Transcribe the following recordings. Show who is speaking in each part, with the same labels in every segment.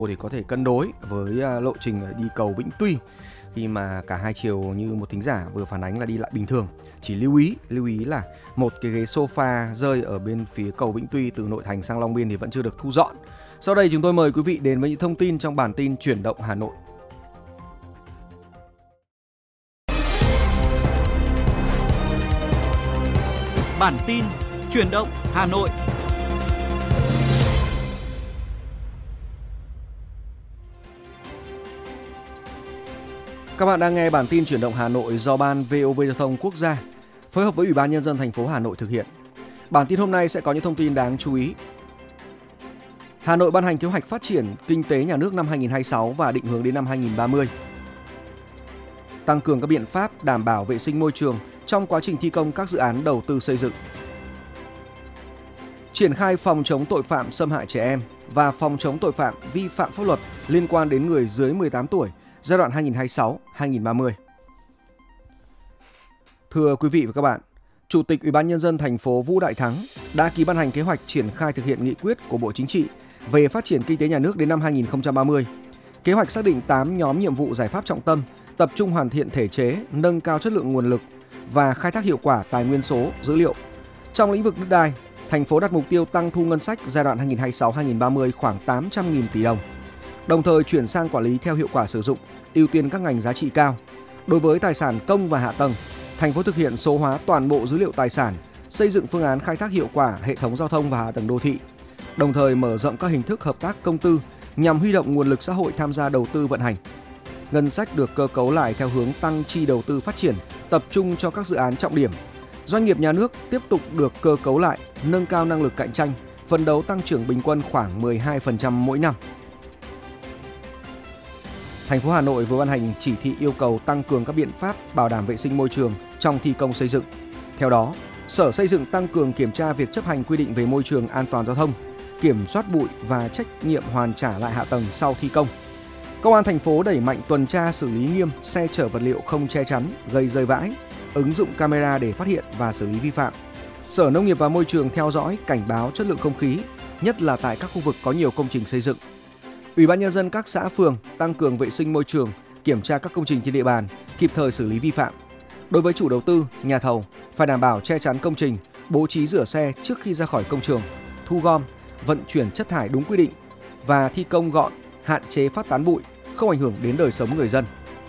Speaker 1: để có thể cân đối với lộ trình đi cầu Vĩnh Tuy khi mà cả hai chiều như một thính giả vừa phản ánh là đi lại bình thường. Chỉ lưu ý là một cái ghế sofa rơi ở bên phía cầu Vĩnh Tuy từ nội thành sang Long Biên thì vẫn chưa được thu dọn. Sau đây chúng tôi mời quý vị đến với những thông tin trong bản tin chuyển động Hà Nội.
Speaker 2: Bản tin chuyển động Hà Nội.
Speaker 1: Các bạn đang nghe bản tin chuyển động Hà Nội do Ban VOV Giao thông Quốc gia phối hợp với Ủy ban Nhân dân thành phố Hà Nội thực hiện. Bản tin hôm nay sẽ có những thông tin đáng chú ý. Hà Nội ban hành kế hoạch phát triển kinh tế nhà nước năm 2026 và định hướng đến năm 2030. Tăng cường các biện pháp đảm bảo vệ sinh môi trường trong quá trình thi công các dự án đầu tư xây dựng. Triển khai phòng chống tội phạm xâm hại trẻ em và phòng chống tội phạm vi phạm pháp luật liên quan đến người dưới 18 tuổi giai đoạn 2026-2030. Thưa quý vị và các bạn, Chủ tịch Ủy ban Nhân dân thành phố Vũ Đại Thắng đã ký ban hành kế hoạch triển khai thực hiện nghị quyết của Bộ Chính trị về phát triển kinh tế nhà nước đến năm 2030. Kế hoạch xác định 8 nhóm nhiệm vụ giải pháp trọng tâm, tập trung hoàn thiện thể chế, nâng cao chất lượng nguồn lực và khai thác hiệu quả tài nguyên số, dữ liệu. Trong lĩnh vực đất đai, thành phố đặt mục tiêu tăng thu ngân sách giai đoạn 2026-2030 khoảng 800.000 tỷ đồng. Đồng thời chuyển sang quản lý theo hiệu quả sử dụng, ưu tiên các ngành giá trị cao. Đối với tài sản công và hạ tầng, thành phố thực hiện số hóa toàn bộ dữ liệu tài sản, xây dựng phương án khai thác hiệu quả hệ thống giao thông và hạ tầng đô thị. Đồng thời mở rộng các hình thức hợp tác công tư nhằm huy động nguồn lực xã hội tham gia đầu tư vận hành. Ngân sách được cơ cấu lại theo hướng tăng chi đầu tư phát triển, tập trung cho các dự án trọng điểm. Doanh nghiệp nhà nước tiếp tục được cơ cấu lại, nâng cao năng lực cạnh tranh, phấn đấu tăng trưởng bình quân khoảng 12% mỗi năm. Thành phố Hà Nội vừa ban hành chỉ thị yêu cầu tăng cường các biện pháp bảo đảm vệ sinh môi trường trong thi công xây dựng. Theo đó, Sở Xây dựng tăng cường kiểm tra việc chấp hành quy định về môi trường an toàn giao thông, kiểm soát bụi và trách nhiệm hoàn trả lại hạ tầng sau thi công. Công an thành phố đẩy mạnh tuần tra xử lý nghiêm xe chở vật liệu không che chắn, gây rơi vãi, ứng dụng camera để phát hiện và xử lý vi phạm. Sở Nông nghiệp và Môi trường theo dõi, cảnh báo chất lượng không khí, nhất là tại các khu vực có nhiều công trình xây dựng. Ủy ban Nhân dân các xã phường tăng cường vệ sinh môi trường, kiểm tra các công trình trên địa bàn, kịp thời xử lý vi phạm. Đối với chủ đầu tư, nhà thầu, phải đảm bảo che chắn công trình, bố trí rửa xe trước khi ra khỏi công trường, thu gom, vận chuyển chất thải đúng quy định và thi công gọn, hạn chế phát tán bụi, không ảnh hưởng đến đời sống người dân.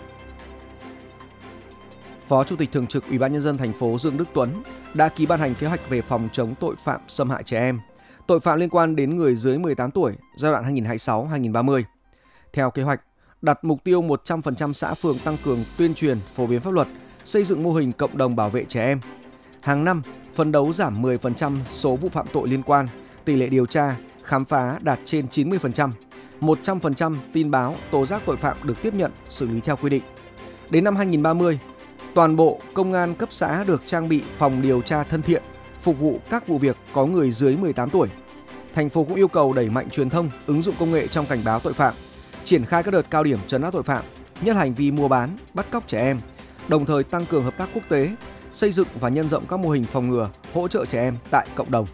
Speaker 1: Phó Chủ tịch Thường trực Ủy ban Nhân dân thành phố Dương Đức Tuấn đã ký ban hành kế hoạch về phòng chống tội phạm xâm hại trẻ em, tội phạm liên quan đến người dưới 18 tuổi giai đoạn 2026-2030. Theo kế hoạch, đặt mục tiêu 100% xã phường tăng cường tuyên truyền, phổ biến pháp luật, xây dựng mô hình cộng đồng bảo vệ trẻ em. Hàng năm, phấn đấu giảm 10% số vụ phạm tội liên quan, tỷ lệ điều tra, khám phá đạt trên 90%, 100% tin báo, tố giác tội phạm được tiếp nhận, xử lý theo quy định. Đến năm 2030, toàn bộ công an cấp xã được trang bị phòng điều tra thân thiện, phục vụ các vụ việc có người dưới 18 tuổi. Thành phố cũng yêu cầu đẩy mạnh truyền thông, ứng dụng công nghệ trong cảnh báo tội phạm, triển khai các đợt cao điểm trấn áp tội phạm, nhất là hành vi mua bán, bắt cóc trẻ em, đồng thời tăng cường hợp tác quốc tế, xây dựng và nhân rộng các mô hình phòng ngừa, hỗ trợ trẻ em tại cộng đồng.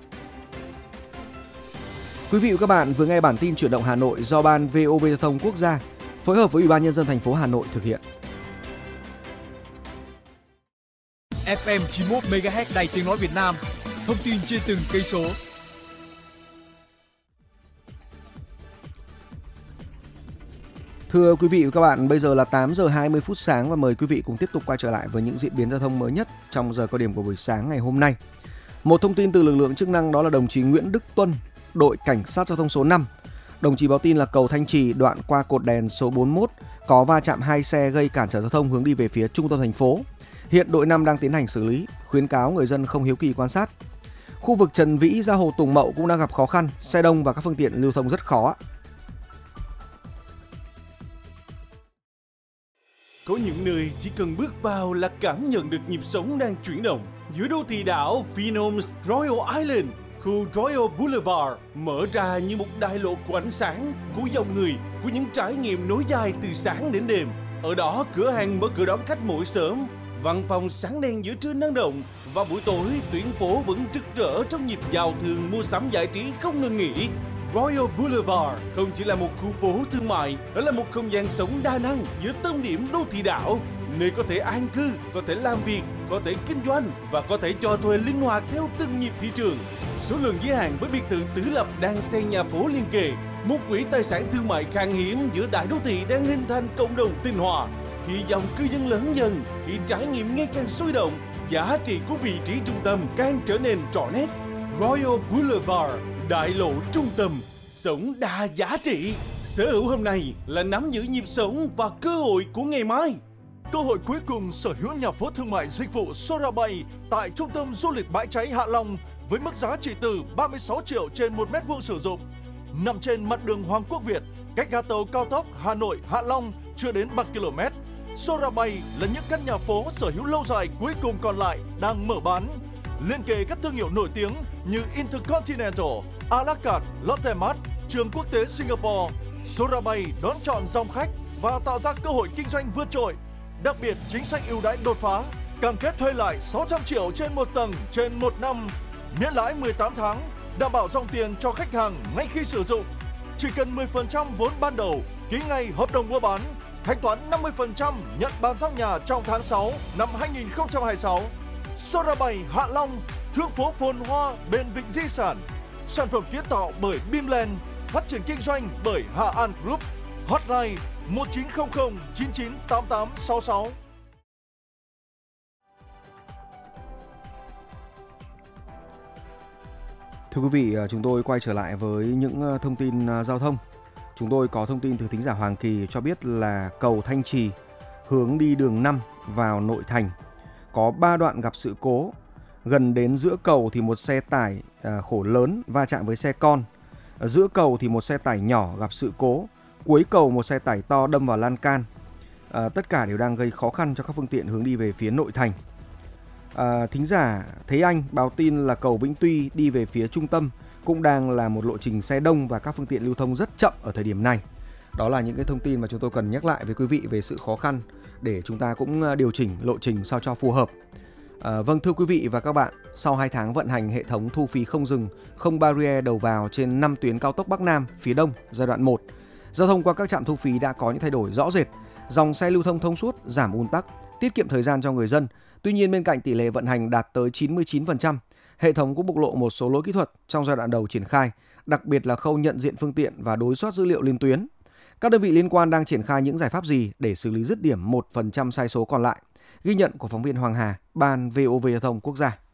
Speaker 1: Quý vị và các bạn vừa nghe bản tin chuyển động Hà Nội do Ban VOV Giao thông Quốc gia phối hợp với Ủy ban Nhân dân thành phố Hà Nội thực hiện.
Speaker 2: FM 91 MHz Đài Tiếng nói Việt Nam. Thông tin trên từng cây số.
Speaker 1: Thưa quý vị và các bạn, bây giờ là 8 giờ 20 phút sáng và mời quý vị cùng tiếp tục quay trở lại với những diễn biến giao thông mới nhất trong giờ cao điểm của buổi sáng ngày hôm nay. Một thông tin từ lực lượng chức năng đó là đồng chí Nguyễn Đức Tuân, đội cảnh sát giao thông số 5. Đồng chí báo tin là cầu Thanh Trì đoạn qua cột đèn số 41 có va chạm hai xe gây cản trở giao thông hướng đi về phía trung tâm thành phố. Hiện đội 5 đang tiến hành xử lý, khuyến cáo người dân không hiếu kỳ quan sát. Khu vực Trần Vĩ ra hồ Tùng Mậu cũng đang gặp khó khăn, xe đông và các phương tiện lưu thông rất khó.
Speaker 3: Có những nơi chỉ cần bước vào là cảm nhận được nhịp sống đang chuyển động. Giữa đô thị đảo Phenoms Royal Island, khu Royal Boulevard mở ra như một đại lộ của ánh sáng, của dòng người, của những trải nghiệm nối dài từ sáng đến đêm. Ở đó, cửa hàng mở cửa đón khách mỗi sớm, văn phòng sáng đèn giữa trưa năng động, và buổi tối tuyến phố vẫn rực rỡ trong nhịp giao thương mua sắm giải trí không ngừng nghỉ. Royal Boulevard không chỉ là một khu phố thương mại, đó là một không gian sống đa năng giữa tâm điểm đô thị đảo, nơi có thể an cư, có thể làm việc, có thể kinh doanh và có thể cho thuê linh hoạt theo từng nhịp thị trường. Số lượng giới hạn với biệt thự tứ lập đang xen nhà phố liên kề, một quỹ tài sản thương mại khan hiếm giữa đại đô thị đang hình thành cộng đồng tinh hòa. Khi dòng cư dân lớn dần, khi trải nghiệm ngày càng sôi động, giá trị của vị trí trung tâm càng trở nên rõ nét. Royal Boulevard, đại lộ trung tâm, sống đa giá trị. Sở hữu hôm nay là nắm giữ nhịp sống và cơ hội của ngày mai.
Speaker 4: Cơ hội cuối cùng sở hữu nhà phố thương mại dịch vụ Sorabay tại trung tâm du lịch Bãi Cháy Hạ Long với mức giá chỉ từ 36 triệu trên 1 mét vuông sử dụng. Nằm trên mặt đường Hoàng Quốc Việt, cách ga tàu cao tốc Hà Nội Hạ Long chưa đến 3 km. Sorabay là những căn nhà phố sở hữu lâu dài cuối cùng còn lại đang mở bán. Liên kề các thương hiệu nổi tiếng như Intercontinental, A La Carte, Lotte Mart, Trường Quốc tế Singapore. Sorabay đón chọn dòng khách và tạo ra cơ hội kinh doanh vượt trội. Đặc biệt chính sách ưu đãi đột phá, cam kết thuê lại 600 triệu trên một tầng trên 1 năm, miễn lãi 18 tháng, đảm bảo dòng tiền cho khách hàng ngay khi sử dụng. Chỉ cần 10% vốn ban đầu, ký ngay hợp đồng mua bán, thanh toán 50% nhận bán xong nhà trong tháng 6 năm 2026. Sorabay Hạ Long, thương phố phồn hoa bên vịnh di sản. Sản phẩm kiến tạo bởi Bimland, phát triển kinh doanh bởi Hà An Group. Hotline 1900 99 8866.
Speaker 1: Thưa quý vị, chúng tôi quay trở lại với những thông tin giao thông. Chúng tôi có thông tin từ thính giả Hoàng Kỳ cho biết là cầu Thanh Trì hướng đi đường 5 vào nội thành có 3 đoạn gặp sự cố. Gần đến giữa cầu thì một xe tải khổ lớn va chạm với xe con. Ở giữa cầu thì một xe tải nhỏ gặp sự cố. Cuối cầu một xe tải to đâm vào lan can. Tất cả đều đang gây khó khăn cho các phương tiện hướng đi về phía nội thành. Thính giả Thế Anh báo tin là cầu Vĩnh Tuy đi về phía trung tâm cũng đang là một lộ trình xe đông và các phương tiện lưu thông rất chậm ở thời điểm này. Đó là những cái thông tin mà chúng tôi cần nhắc lại với quý vị về sự khó khăn để chúng ta cũng điều chỉnh lộ trình sao cho phù hợp. Vâng, thưa quý vị và các bạn, sau 2 tháng vận hành hệ thống thu phí không dừng, không barrier đầu vào trên 5 tuyến cao tốc Bắc Nam phía Đông giai đoạn 1, giao thông qua các trạm thu phí đã có những thay đổi rõ rệt. Dòng xe lưu thông thông suốt, giảm ùn tắc, tiết kiệm thời gian cho người dân. Tuy nhiên, bên cạnh tỷ lệ vận hành đạt tới 99%, hệ thống cũng bộc lộ một số lỗi kỹ thuật trong giai đoạn đầu triển khai, đặc biệt là khâu nhận diện phương tiện và đối soát dữ liệu liên tuyến. Các đơn vị liên quan đang triển khai những giải pháp gì để xử lý dứt điểm 1% sai số còn lại? Ghi nhận của phóng viên Hoàng Hà, Ban VOV Giao thông Quốc gia.